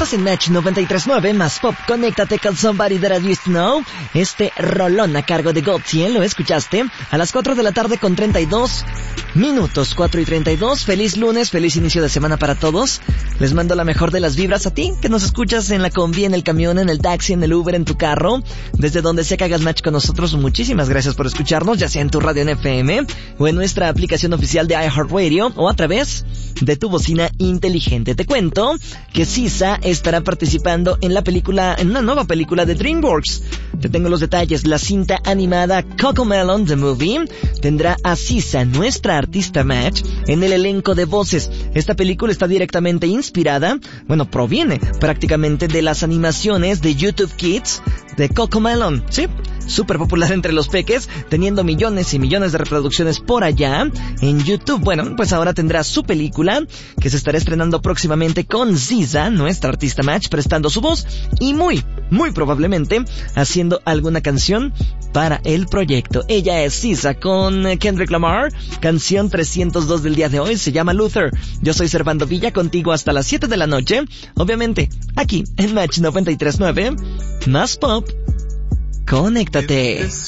Estás en Match 93.9, más pop, conéctate con Somebody That I Used to Know. Este rolón a cargo de Godsien, lo escuchaste a las 4 de la tarde con 32 minutos, 4:32. Feliz lunes, feliz inicio de semana para todos. Les mando la mejor de las vibras a ti, que nos escuchas en la combi, en el camión, en el taxi, en el Uber, en tu carro, desde donde sea que hagas match con nosotros. Muchísimas gracias por escucharnos, ya sea en tu radio en FM o en nuestra aplicación oficial de iHeartRadio o a través de tu bocina inteligente. Te cuento que SZA estará participando en una nueva película de DreamWorks. Te tengo los detalles. La cinta animada CoComelon The Movie tendrá a SZA, nuestra artista match, en el elenco de voces. Esta película está directamente inspirada, proviene prácticamente de las animaciones de YouTube Kids de CoComelon, ¿sí? Súper popular entre los peques, teniendo millones y millones de reproducciones por allá en YouTube. Bueno, pues ahora tendrá su película, que se estará estrenando próximamente con SZA, nuestra artista match, prestando su voz y muy probablemente haciendo alguna canción para el proyecto. Ella es SZA con Kendrick Lamar, canción 302 del día de hoy, se llama Luther. Yo soy Servando Villa, contigo hasta las 7 de la noche, obviamente aquí en Match 93.9, más pop. Conéctate.